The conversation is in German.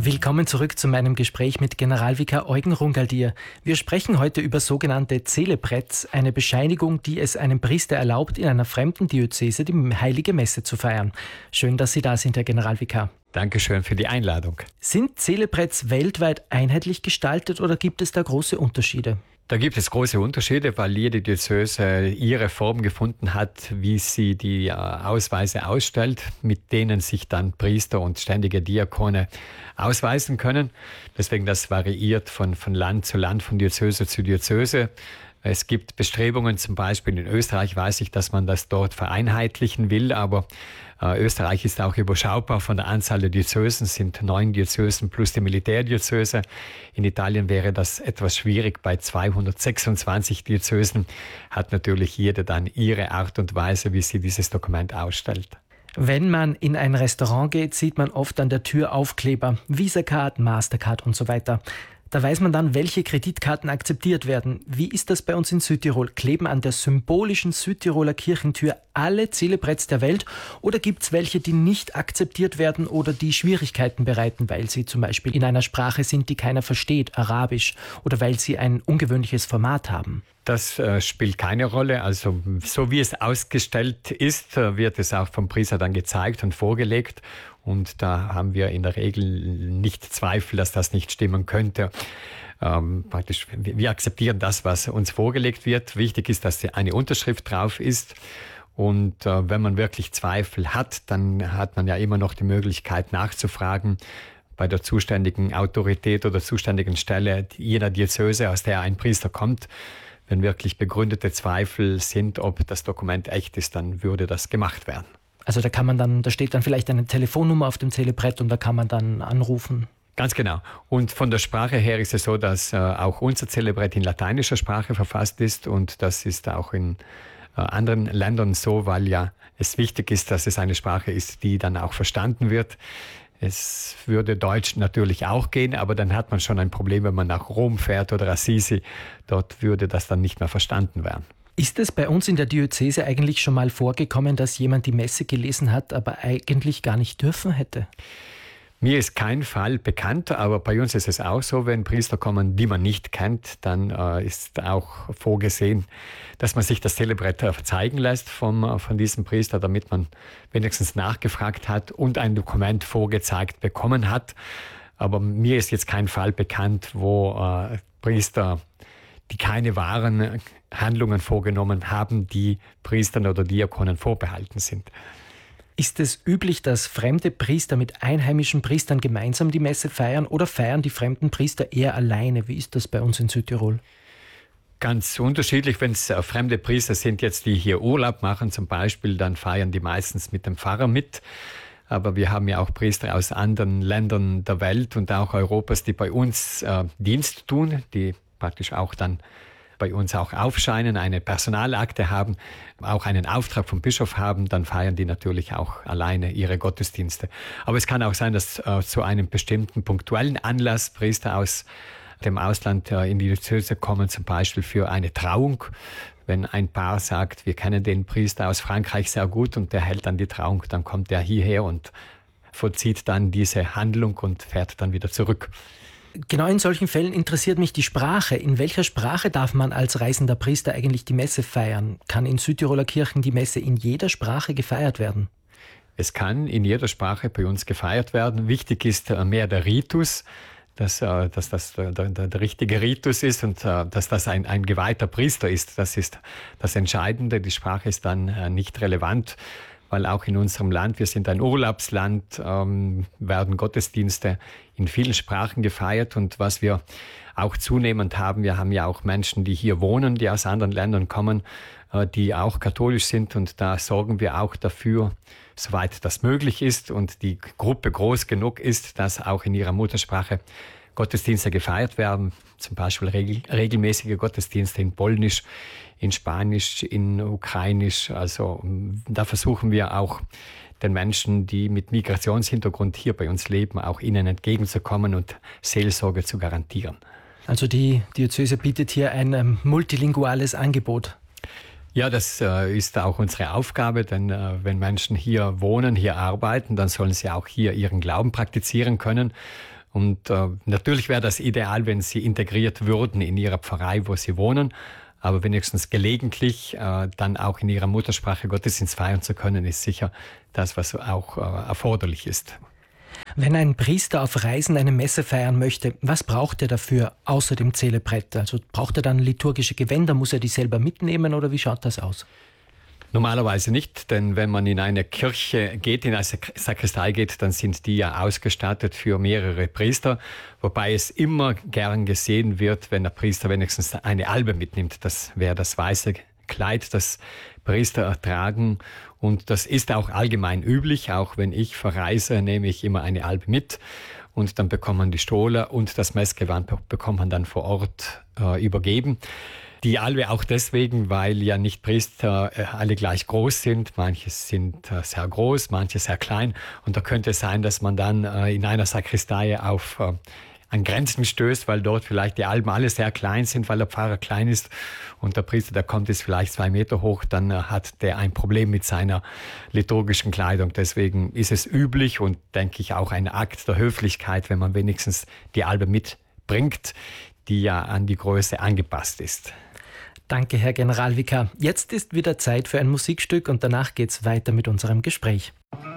Willkommen zurück zu meinem Gespräch mit Generalvikar Eugen Rungaldier. Wir sprechen heute über sogenannte Celebretz, eine Bescheinigung, die es einem Priester erlaubt, in einer fremden Diözese die Heilige Messe zu feiern. Schön, dass Sie da sind, Herr Generalvikar. Dankeschön für die Einladung. Sind Celebretz weltweit einheitlich gestaltet oder gibt es da große Unterschiede? Da gibt es große Unterschiede, weil jede Diözese ihre Form gefunden hat, wie sie die Ausweise ausstellt, mit denen sich dann Priester und ständige Diakone ausweisen können. Deswegen das variiert von Land zu Land, von Diözese zu Diözese. Es gibt Bestrebungen, zum Beispiel in Österreich weiß ich, dass man das dort vereinheitlichen will, aber Österreich ist auch überschaubar von der Anzahl der Diözesen, sind 9 Diözesen plus die Militärdiözese. In Italien wäre das etwas schwierig. Bei 226 Diözesen hat natürlich jede dann ihre Art und Weise, wie sie dieses Dokument ausstellt. Wenn man in ein Restaurant geht, sieht man oft an der Tür Aufkleber, Visa-Card, Mastercard und so weiter. Da weiß man dann, welche Kreditkarten akzeptiert werden. Wie ist das bei uns in Südtirol? Kleben an der symbolischen Südtiroler Kirchentür alle Celebretz der Welt oder gibt es welche, die nicht akzeptiert werden oder die Schwierigkeiten bereiten, weil sie zum Beispiel in einer Sprache sind, die keiner versteht, Arabisch, oder weil sie ein ungewöhnliches Format haben? Das spielt keine Rolle. Also so wie es ausgestellt ist, wird es auch vom Priester dann gezeigt und vorgelegt. Und da haben wir in der Regel nicht Zweifel, dass das nicht stimmen könnte. Wir akzeptieren das, was uns vorgelegt wird. Wichtig ist, dass eine Unterschrift drauf ist. Und wenn man wirklich Zweifel hat, dann hat man ja immer noch die Möglichkeit nachzufragen bei der zuständigen Autorität oder zuständigen Stelle jener Diözese, aus der ein Priester kommt. Wenn wirklich begründete Zweifel sind, ob das Dokument echt ist, dann würde das gemacht werden. Also da steht dann vielleicht eine Telefonnummer auf dem Zelebrett und da kann man dann anrufen. Ganz genau. Und von der Sprache her ist es so, dass auch unser Zelebrett in lateinischer Sprache verfasst ist und das ist auch in anderen Ländern so, weil ja es wichtig ist, dass es eine Sprache ist, die dann auch verstanden wird. Es würde Deutsch natürlich auch gehen, aber dann hat man schon ein Problem, wenn man nach Rom fährt oder Assisi. Dort würde das dann nicht mehr verstanden werden. Ist es bei uns in der Diözese eigentlich schon mal vorgekommen, dass jemand die Messe gelesen hat, aber eigentlich gar nicht dürfen hätte? Mir ist kein Fall bekannt, aber bei uns ist es auch so, wenn Priester kommen, die man nicht kennt, dann ist auch vorgesehen, dass man sich das Zelebrett zeigen lässt von diesem Priester, damit man wenigstens nachgefragt hat und ein Dokument vorgezeigt bekommen hat. Aber mir ist jetzt kein Fall bekannt, wo Priester, die keine wahren Handlungen vorgenommen haben, die Priestern oder Diakonen vorbehalten sind. Ist es üblich, dass fremde Priester mit einheimischen Priestern gemeinsam die Messe feiern oder feiern die fremden Priester eher alleine? Wie ist das bei uns in Südtirol? Ganz unterschiedlich. Wenn es fremde Priester sind, jetzt die hier Urlaub machen zum Beispiel, dann feiern die meistens mit dem Pfarrer mit. Aber wir haben ja auch Priester aus anderen Ländern der Welt und auch Europas, die bei uns Dienst tun, die praktisch auch dann bei uns auch aufscheinen, eine Personalakte haben, auch einen Auftrag vom Bischof haben, dann feiern die natürlich auch alleine ihre Gottesdienste. Aber es kann auch sein, dass zu einem bestimmten punktuellen Anlass Priester aus dem Ausland in die Diözese kommen, zum Beispiel für eine Trauung. Wenn ein Paar sagt, wir kennen den Priester aus Frankreich sehr gut und der hält dann die Trauung, dann kommt er hierher und vollzieht dann diese Handlung und fährt dann wieder zurück. Genau in solchen Fällen interessiert mich die Sprache. In welcher Sprache darf man als reisender Priester eigentlich die Messe feiern? Kann in Südtiroler Kirchen die Messe in jeder Sprache gefeiert werden? Es kann in jeder Sprache bei uns gefeiert werden. Wichtig ist mehr der Ritus, dass das der richtige Ritus ist und dass das ein geweihter Priester ist. Das ist das Entscheidende. Die Sprache ist dann nicht relevant, weil auch in unserem Land, wir sind ein Urlaubsland, werden Gottesdienste in vielen Sprachen gefeiert. Und was wir auch zunehmend haben, wir haben ja auch Menschen, die hier wohnen, die aus anderen Ländern kommen, die auch katholisch sind. Und da sorgen wir auch dafür, soweit das möglich ist und die Gruppe groß genug ist, dass auch in ihrer Muttersprache Gottesdienste gefeiert werden. Zum Beispiel regelmäßige Gottesdienste in Polnisch, in Spanisch, in Ukrainisch. Also da versuchen wir auch den Menschen, die mit Migrationshintergrund hier bei uns leben, auch ihnen entgegenzukommen und Seelsorge zu garantieren. Also die Diözese bietet hier ein multilinguales Angebot. Ja, das ist auch unsere Aufgabe, denn wenn Menschen hier wohnen, hier arbeiten, dann sollen sie auch hier ihren Glauben praktizieren können. Und natürlich wäre das ideal, wenn sie integriert würden in ihrer Pfarrei, wo sie wohnen. Aber wenigstens gelegentlich dann auch in ihrer Muttersprache Gottesdienst feiern zu können, ist sicher das, was auch erforderlich ist. Wenn ein Priester auf Reisen eine Messe feiern möchte, was braucht er dafür außer dem Zählebrett? Also braucht er dann liturgische Gewänder? Muss er die selber mitnehmen oder wie schaut das aus? Normalerweise nicht, denn wenn man in eine Kirche geht, in eine Sakristei geht, dann sind die ja ausgestattet für mehrere Priester, wobei es immer gern gesehen wird, wenn der Priester wenigstens eine Albe mitnimmt. Das wäre das weiße Kleid, das Priester tragen, und das ist auch allgemein üblich. Auch wenn ich verreise, nehme ich immer eine Albe mit, und dann bekommt man die Stole und das Messgewand bekommt man dann vor Ort übergeben. Die Albe auch deswegen, weil ja nicht Priester alle gleich groß sind. Manche sind sehr groß, manche sehr klein. Und da könnte es sein, dass man dann in einer Sakristei auf an Grenzen stößt, weil dort vielleicht die Alben alle sehr klein sind, weil der Pfarrer klein ist und der Priester, der kommt jetzt vielleicht 2 Meter hoch, dann hat der ein Problem mit seiner liturgischen Kleidung. Deswegen ist es üblich und denke ich auch ein Akt der Höflichkeit, wenn man wenigstens die Albe mitbringt, die ja an die Größe angepasst ist. Danke, Herr Generalvikar. Jetzt ist wieder Zeit für ein Musikstück und danach geht's weiter mit unserem Gespräch.